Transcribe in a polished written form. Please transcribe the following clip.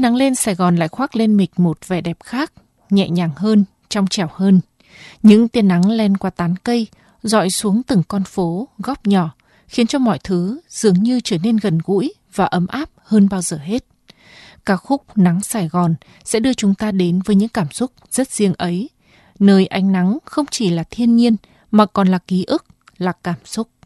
nắng lên, Sài Gòn lại khoác lên mình một vẻ đẹp khác, nhẹ nhàng hơn, trong trẻo hơn. Những tia nắng len qua tán cây, rọi xuống từng con phố, góc nhỏ, khiến cho mọi thứ dường như trở nên gần gũi và ấm áp hơn bao giờ hết. Ca khúc Nắng Sài Gòn sẽ đưa chúng ta đến với những cảm xúc rất riêng ấy, nơi ánh nắng không chỉ là thiên nhiên mà còn là ký ức, là cảm xúc.